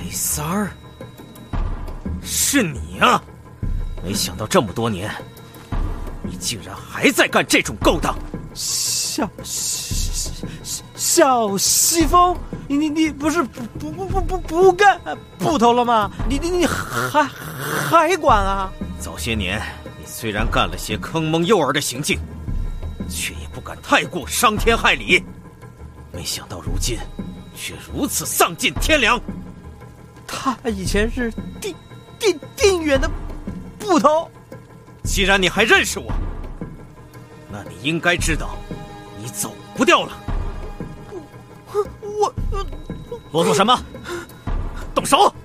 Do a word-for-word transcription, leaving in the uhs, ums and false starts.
三儿，是你啊！没想到这么多年，你竟然还在干这种勾当。 小小小西风，你你你不是不不不不不不干捕头了吗？你你你还还管啊？ 早些年你虽然干了些坑蒙诱饵的行径，却也不敢太过伤天害理。没想到如今却如此丧尽天良。 他以前是定定定远的捕头， 既然你还认识我，那你应该知道你走不掉了。 我我啰嗦什么？动手！